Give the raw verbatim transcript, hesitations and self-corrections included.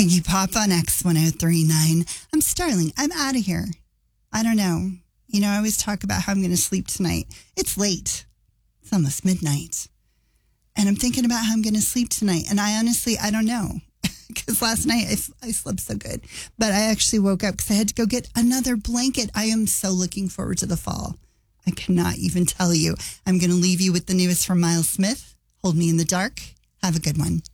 Iggy Pop on X one oh three point nine. I'm Starling. I'm out of here. I don't know. You know, I always talk about how I'm going to sleep tonight. It's late. It's almost midnight. And I'm thinking about how I'm going to sleep tonight. And I honestly, I don't know. Because last night I, I slept so good. But I actually woke up because I had to go get another blanket. I am so looking forward to the fall. I cannot even tell you. I'm going to leave you with the newest from Miles Smith. Hold Me in the Dark. Have a good one.